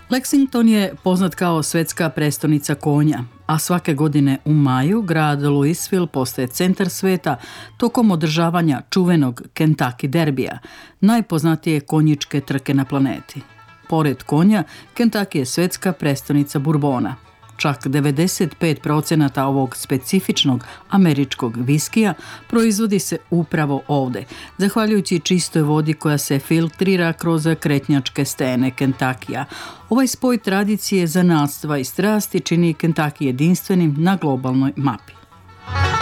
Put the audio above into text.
Lexington je poznat kao svjetska prestolnica konja, a svake godine u maju grad Louisville postaje centar sveta tokom održavanja čuvenog Kentucky derbija, najpoznatije konjičke trke na planeti. Pored konja, Kentucky je svjetska prestolnica burbona. Čak 95% ovog specifičnog američkog viskija proizvodi se upravo ovdje, zahvaljujući čistoj vodi koja se filtrira kroz kretnjačke stene Kentakija. Ovaj spoj tradicije, zanatstva i strasti čini Kentucky jedinstvenim na globalnoj mapi.